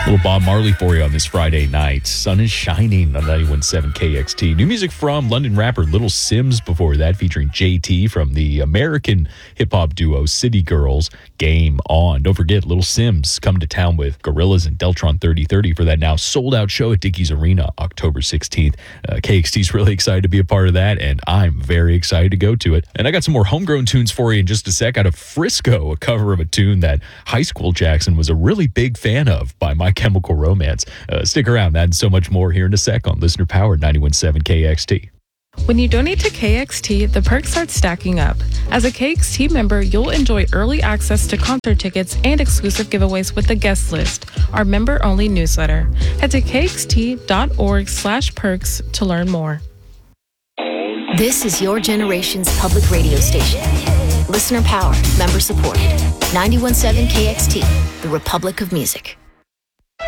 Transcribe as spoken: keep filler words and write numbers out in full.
Little Bob Marley for you on this Friday night. Sun is shining on ninety-one point seven K X T. New music from London rapper Little Simz before that, featuring J T from the American hip-hop duo City Girls. Game on. Don't forget, Little Simz coming to town with Gorillaz and Deltron thirty thirty for that now sold-out show at Dickies Arena October sixteenth. Uh, K X T's really excited to be a part of that, and I'm very excited to go to it. And I got some more homegrown tunes for you in just a sec out of Frisco, a cover of a tune that High School Jackson was a really big fan of by My Chemical Romance. Uh, stick around, that and so much more here in a sec on Listener Powered ninety-one point seven K X T. When you donate to K X T, the perks start stacking up. As a K X T member, you'll enjoy early access to concert tickets and exclusive giveaways with the guest list, our member-only newsletter. Head to kxt.org slash perks to learn more. This is your generation's public radio station. Listener powered, member supported. ninety-one point seven K X T, the Republic of Music.